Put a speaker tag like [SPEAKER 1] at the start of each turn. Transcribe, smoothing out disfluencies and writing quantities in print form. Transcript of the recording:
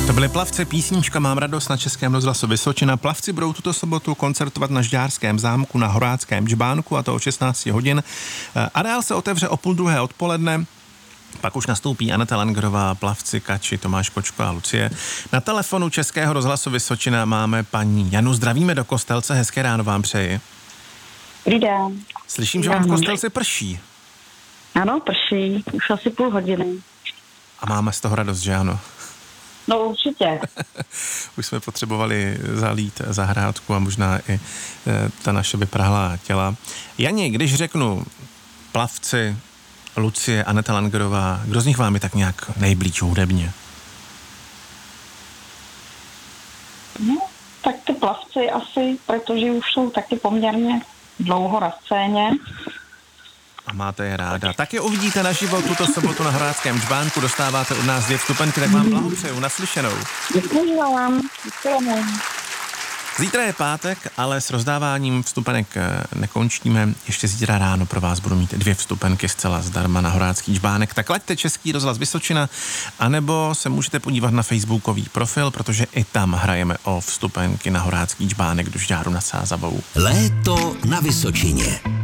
[SPEAKER 1] To byli Plavci, písnička Mám radost na Českém rozhlasu Vysočina. Plavci budou tuto sobotu koncertovat na Žďárském zámku na Horáckém džbánku, a to o 16 hodin. Areál se otevře o 12:30 odpoledne. Pak už nastoupí Aneta Langerová, Plavci, Kači, Tomáš Kočko a Lucie. Na telefonu Českého rozhlasu Vysočina máme paní Janu. Zdravíme do Kostelce, hezké ráno vám přeji.
[SPEAKER 2] Dobrý den.
[SPEAKER 1] Slyším, že vám v Kostelci prší.
[SPEAKER 2] Ano, prší, už asi půl hodiny.
[SPEAKER 1] A máme z toho radost, že ano?
[SPEAKER 2] No určitě.
[SPEAKER 1] Už jsme potřebovali zalít zahrádku a možná i ta naše vyprahlá těla. Jani, když řeknu Plavci, Lucie, Aneta Langerová, kdo z nich vám je tak nějak nejblíž hudebně?
[SPEAKER 2] No, tak ty Plavci asi, protože už jsou taky poměrně dlouho na scéně.
[SPEAKER 1] A máte je ráda. Tak je uvidíte naživo tuto sobotu na Horáckém džbánku. Dostáváte od nás 2 vstupenky, tak vám blahopřeju. Naslyšenou.
[SPEAKER 2] Děkuji vám. Děkujeme.
[SPEAKER 1] Zítra je pátek, ale s rozdáváním vstupenek nekončíme. Ještě zítra ráno pro vás budu mít 2 vstupenky zcela zdarma na Horácký džbánek. Tak laďte Český rozhlas Vysočina, anebo se můžete podívat na facebookový profil, protože i tam hrajeme o vstupenky na Horácký džbánek do Žďáru nad Sázavou.
[SPEAKER 3] Léto na Vysočině.